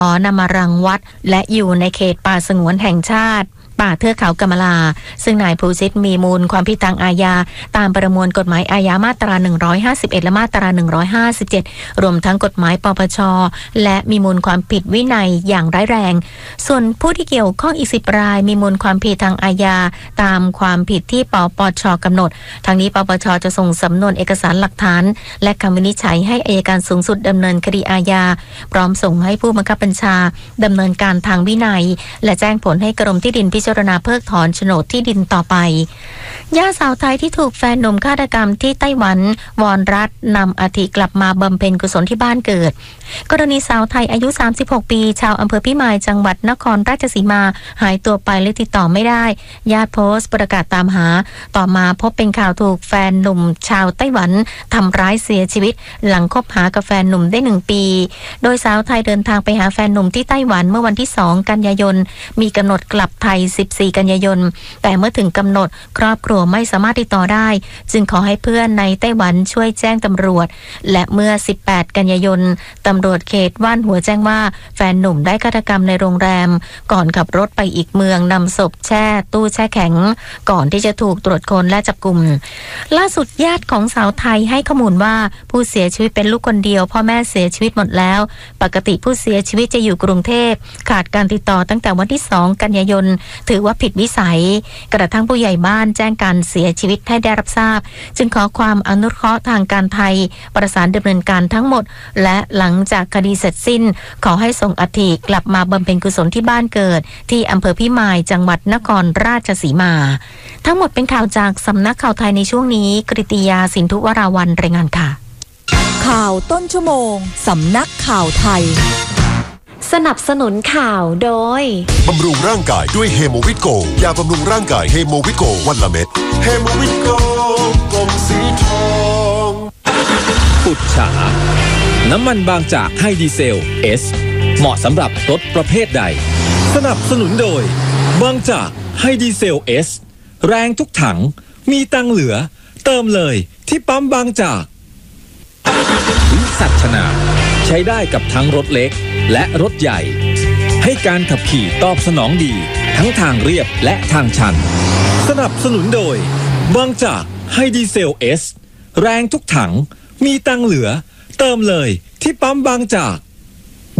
นำมารังวัดและอยู่ในเขตป่าสงวนแห่งชาติป่าเทือกเขากำมะลาซึ่งนายภูสิทธิ์มีมูลความผิดทางอาญาตามประมวลกฎหมายอาญามาตรา151และมาตรา157รวมทั้งกฎหมายปปชและมีมูลความผิดวินัยอย่างร้ายแรงส่วนผู้ที่เกี่ยวข้องอีก10รายมีมูลความผิดทางอาญาตามความผิดที่ปปชกำหนดทางนี้ปปชจะส่งสำนวนเอกสารหลักฐานและคำวินิจฉัยให้อัยการสูงสุดดำเนินคดีอาญาพร้อมส่งให้ผู้บังคับบัญชาดำเนินการทางวินัยและแจ้งผลให้กรมที่ดินพิจารณาเพิกถอนโฉนดที่ดินต่อไปย่าสาวไทยที่ถูกแฟนหนุ่มฆาตกรรมที่ไต้หวันวอนรัฐนำอัฐิกลับมาบำเพ็ญกุศลที่บ้านเกิดกรณีสาวไทยอายุ36ปีชาวอำเภอพิมายจังหวัดนครราชสีมาหายตัวไปและติดต่อไม่ได้ญาติโพสต์ประกาศตามหาต่อมาพบเป็นข่าวถูกแฟนหนุ่มชาวไต้หวันทำร้ายเสียชีวิตหลังคบหากับแฟนหนุ่มได้1ปีโดยสาวไทยเดินทางไปหาแฟนหนุ่มที่ไต้หวันเมื่อวันที่2กันยายนมีกำหนดกลับไทย14กันยายนแต่เมื่อถึงกำหนดครอบครัวไม่สามารถติดต่อได้จึงขอให้เพื่อนในไต้หวันช่วยแจ้งตำรวจและเมื่อ18กันยายนตำรวจเขตว่านหัวแจ้งว่าแฟนหนุ่มได้ฆาตกรรมในโรงแรมก่อนขับรถไปอีกเมืองนำศพแช่ตู้แช่แข็งก่อนที่จะถูกตรวจค้นและจับกุมล่าสุดญาติของสาวไทยให้ข้อมูลว่าผู้เสียชีวิตเป็นลูกคนเดียวพ่อแม่เสียชีวิตหมดแล้วปกติผู้เสียชีวิตจะอยู่กรุงเทพขาดการติดต่อตั้งแต่วันที่2กันยายนถือว่าผิดวิสัยกระทั่งผู้ใหญ่บ้านแจ้งการเสียชีวิตให้ได้รับทราบจึงขอความอนุเคราะห์ทางการไทยประสานดำเนินการทั้งหมดและหลังจากคดีเสร็จสิ้นขอให้ส่งอัฐิกลับมาบำเพ็ญกุศลที่บ้านเกิดที่อำเภอพิมายจังหวัดนครราชสีมาทั้งหมดเป็นข่าวจากสำนักข่าวไทยในช่วงนี้กฤติยาสินธุวราวัลย์รายงานค่ะข่าวต้นชั่วโมงสำนักข่าวไทยสนับสนุนข่าวโดยบำรุงร่างกายด้วยเฮโมวิตโกยาบำรุงร่างกายเฮโมวิตโกวันละเม็ดเฮโมวิตโกกลมสีทองปุจฉาน้ำมันบางจากไฮดีเซล S เหมาะสำหรับรถประเภทใดสนับสนุนโดยบางจากไฮดีเซล S แรงทุกถังมีตังเหลือเติมเลยที่ปั๊มบางจากวิสัชนาใช้ได้กับทั้งรถเล็กและรถใหญ่ให้การขับขี่ตอบสนองดีทั้งทางเรียบและทางชันสนับสนุนโดยบางจากไฮดีเซล S แรงทุกถังมีตังเหลือเติมเลยที่ปั๊มบางจาก